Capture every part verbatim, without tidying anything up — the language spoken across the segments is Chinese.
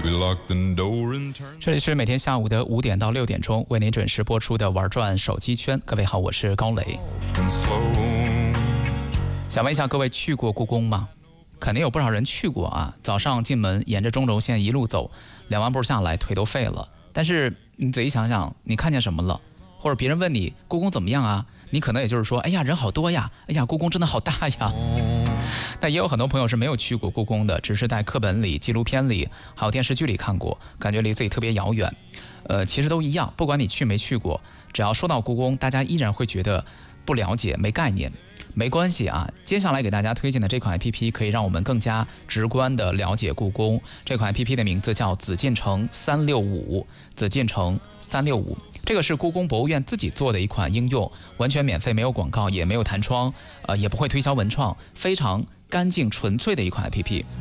这里是每天下午的五点到六点钟为您准时播出的玩转手机圈。各位好，我是高磊。想问一下各位，去过故宫吗？肯定有不少人去过啊。早上进门，沿着中轴线一路走，两万步下来，腿都废了。但是你仔细想想，你看见什么了？或者别人问你故宫怎么样啊？你可能也就是说，哎呀，人好多呀，哎呀，故宫真的好大呀。但也有很多朋友是没有去过故宫的，只是在课本里、纪录片里还有电视剧里看过，感觉离自己特别遥远。呃，其实都一样，不管你去没去过，只要说到故宫，大家依然会觉得不了解、没概念。没关系啊，接下来给大家推荐的这款 A P P 可以让我们更加直观地了解故宫。这款 A P P 的名字叫紫禁城三六五，紫禁城三六五。这个是故宫博物院自己做的一款应用，完全免费，没有广告，也没有弹窗，呃，也不会推销文创，非常干净纯粹的一款 A P P。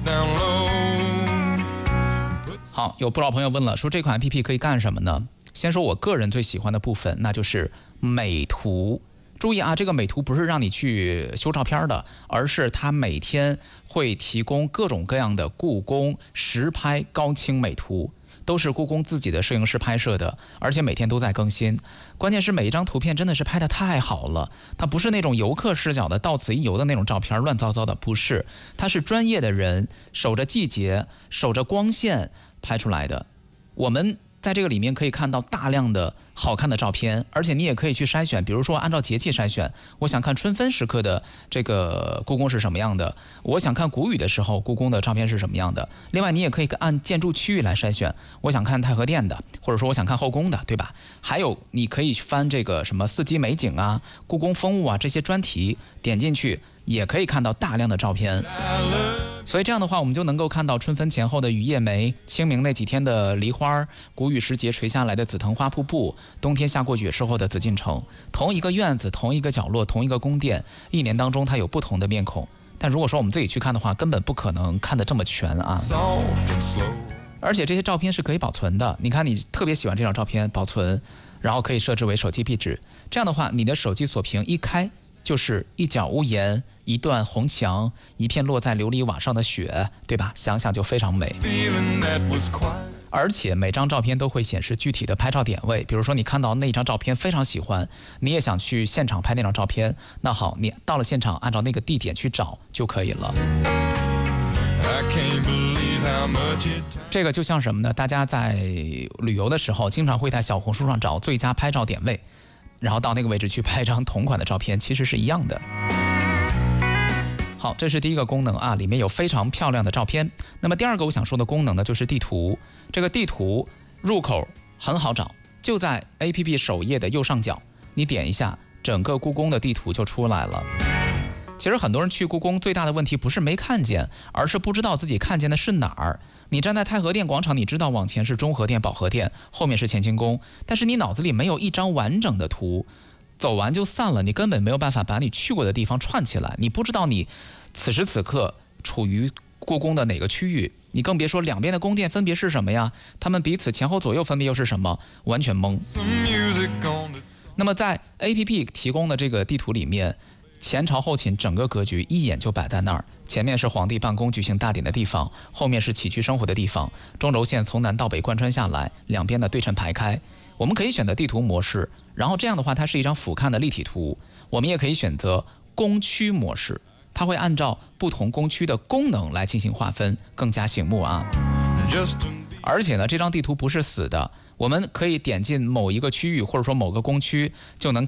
好，有不少朋友问了，说这款 A P P 可以干什么呢？先说我个人最喜欢的部分，那就是美图。注意啊，这个美图不是让你去修照片的，而是它每天会提供各种各样的故宫实拍高清美图，都是故宫自己的摄影师拍摄的，而且每天都在更新。关键是每一张图片真的是拍得太好了，它不是那种游客视角的到此一游的那种照片，乱糟糟的，不是，它是专业的人守着季节、守着光线拍出来的。我们在这个里面可以看到大量的好看的照片，而且你也可以去筛选，比如说按照节气筛选，我想看春分时刻的这个故宫是什么样的，我想看谷雨的时候故宫的照片是什么样的。另外你也可以按建筑区域来筛选，我想看太和殿的，或者说我想看后宫的，对吧？还有你可以翻这个什么四季美景啊、故宫风物啊这些专题，点进去也可以看到大量的照片。所以这样的话，我们就能够看到春分前后的雨夜梅，清明那几天的梨花，谷雨时节垂下来的紫藤花瀑布，冬天下过雪之后的紫禁城。同一个院子，同一个角落，同一个宫殿，一年当中它有不同的面孔。但如果说我们自己去看的话，根本不可能看得这么全啊。而且这些照片是可以保存的，你看你特别喜欢这张照片，保存，然后可以设置为手机壁纸。这样的话，你的手机锁屏一开，就是一角屋檐，一段红墙，一片落在琉璃瓦上的雪，对吧？想想就非常美。而且每张照片都会显示具体的拍照点位，比如说你看到那张照片非常喜欢，你也想去现场拍那张照片，那好，你到了现场按照那个地点去找就可以了。这个就像什么呢？大家在旅游的时候经常会在小红书上找最佳拍照点位，然后到那个位置去拍一张同款的照片，其实是一样的。好，这是第一个功能啊，里面有非常漂亮的照片。那么第二个我想说的功能呢，就是地图。这个地图入口很好找，就在 A P P 首页的右上角，你点一下，整个故宫的地图就出来了。其实很多人去故宫最大的问题不是没看见，而是不知道自己看见的是哪儿。你站在太和殿广场，你知道往前是中和殿、保和殿，后面是乾清宫，但是你脑子里没有一张完整的图，走完就散了，你根本没有办法把你去过的地方串起来，你不知道你此时此刻处于故宫的哪个区域，你更别说两边的宫殿分别是什么呀，他们彼此前后左右分别又是什么，完全懵。那么在 A P P 提供的这个地图里面，前朝后寝整个格局一眼就摆在那儿，前面是皇帝办公举行大典的地方，后面是起居生活的地方，中轴线从南到北贯穿下来，两边的对称排开。我们可以选择地图模式，然后这样的话它是一张俯瞰的立体图。我们也可以选择宫区模式，它会按照不同宫区的功能来进行划分，更加醒目啊。而且呢，这张地图不是死的，我们可以点进某一个区域或者说某个宫区，就能